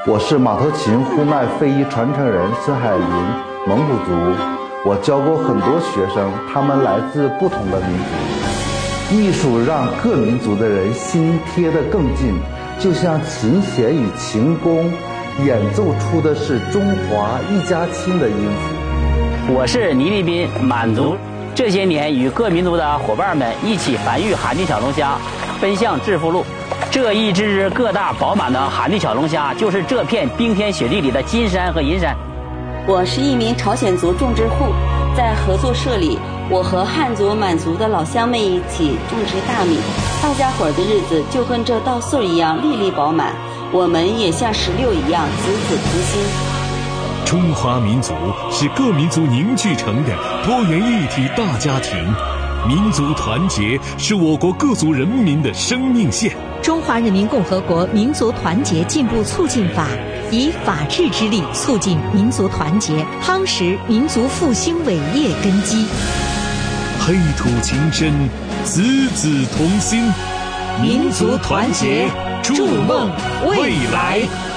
我是马头琴呼麦非遗传承人孙海林，蒙古族。我教过很多学生，他们来自不同的民族。艺术让各民族的人心贴得更近，就像琴弦与琴弓演奏出的是中华一家亲的音符。 我是倪立斌，满族。这些年与各民族的伙伴们一起繁育寒地小龙虾，奔向致富路。这一只只个大饱满的寒地小龙虾，就是这片冰天雪地里的金山和银山。 我是一名朝鲜族种植户，在合作社里，我和汉族、满族的老乡们一起种植大米，大家伙的日子就跟这稻穗一样粒粒饱满，我们也像石榴一样子子同心。 中华民族是各民族凝聚成的多元一体大家庭，民族团结是我国各族人民的生命线。 中华人民共和国民族团结进步促进法以法治之力促进民族团结，夯实民族复兴伟业根基。 黑土情深，子子同心， 民族团结，筑梦未来。